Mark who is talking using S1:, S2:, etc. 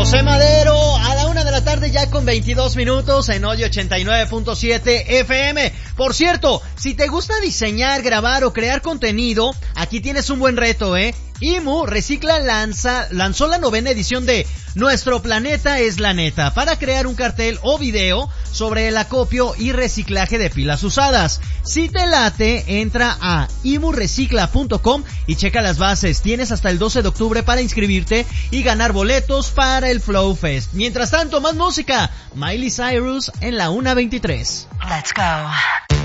S1: José Madero, a la 1 de la tarde ya con 22 minutos en hoy 89.7 FM. Por cierto, si te gusta diseñar, grabar o crear contenido, aquí tienes un buen reto, IMU Recicla lanzó la 9ª edición de Nuestro Planeta es la Neta para crear un cartel o video sobre el acopio y reciclaje de pilas usadas. Si te late, entra a imurecicla.com y checa las bases. Tienes hasta el 12 de octubre para inscribirte y ganar boletos para el Flow Fest. Mientras tanto, más música. Miley Cyrus en la 1:23.
S2: Let's go.